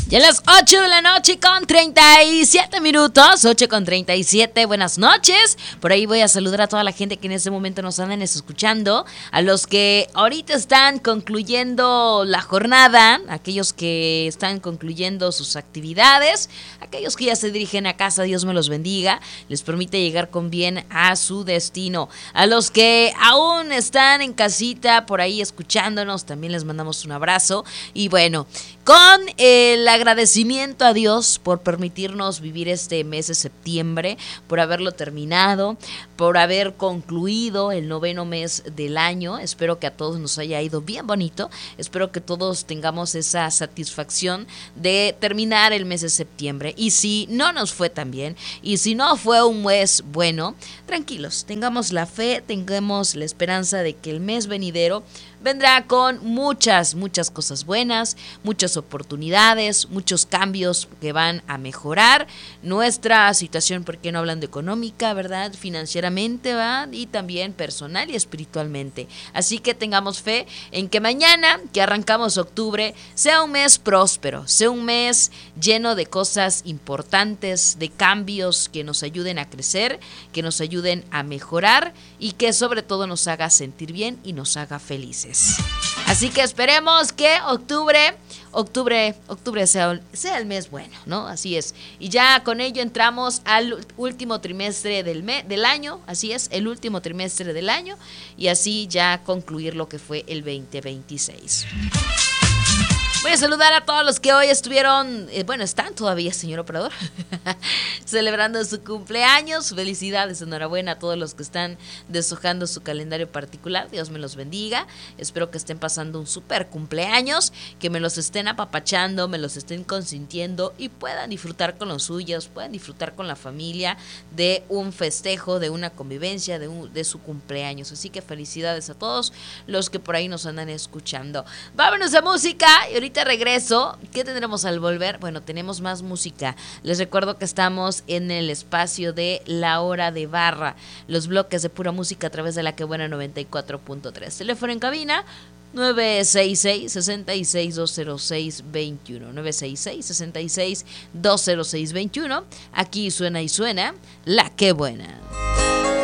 Ya a las 8 de la noche con 37 minutos, 8 con 37, buenas noches. Por ahí voy a saludar a toda la gente que en este momento nos andan escuchando, a los que ahorita están concluyendo la jornada, aquellos que están concluyendo sus actividades, aquellos que ya se dirigen a casa, Dios me los bendiga, les permite llegar con bien a su destino. A los que aún están en casita por ahí escuchándonos, también les mandamos un abrazo. Y bueno, con el agradecimiento a Dios por permitirnos vivir este mes de septiembre, por haberlo terminado, por haber concluido el 9º mes del año. Espero que a todos nos haya ido bien bonito. Espero que todos tengamos esa satisfacción de terminar el mes de septiembre. Y si no nos fue tan bien, y si no fue un mes bueno, tranquilos, tengamos la fe, tengamos la esperanza de que el mes venidero vendrá con muchas cosas buenas, muchas oportunidades, muchos cambios que van a mejorar nuestra situación, ¿por qué no hablando económica, verdad? Financieramente, ¿va? Y también personal y espiritualmente. Así que tengamos fe en que mañana, que arrancamos octubre, sea un mes próspero, sea un mes lleno de cosas importantes, de cambios que nos ayuden a crecer, que nos ayuden a mejorar y que sobre todo nos haga sentir bien y nos haga felices. Así que esperemos que octubre sea el mes bueno, ¿no? Así es. Y ya con ello entramos al último trimestre del año, así es, el último trimestre del año, y así ya concluir lo que fue el 2026. Voy a saludar a todos los que hoy estuvieron, están todavía, señor operador, celebrando su cumpleaños. Felicidades, enhorabuena a todos los que están deshojando su calendario particular. Dios me los bendiga. Espero que estén pasando un súper cumpleaños, que me los estén apapachando, me los estén consintiendo y puedan disfrutar con los suyos, puedan disfrutar con la familia de un festejo, de una convivencia, de su cumpleaños. Así que felicidades a todos los que por ahí nos andan escuchando. Vámonos a música y ahorita regreso. ¿Qué tendremos al volver? Bueno, tenemos más música. Les recuerdo que estamos en el espacio de La Hora de Barra, los bloques de pura música a través de la Que Buena 94.3. Teléfono en cabina 966-66-206-21. 966-66-206-21. Aquí suena y suena La Que Buena.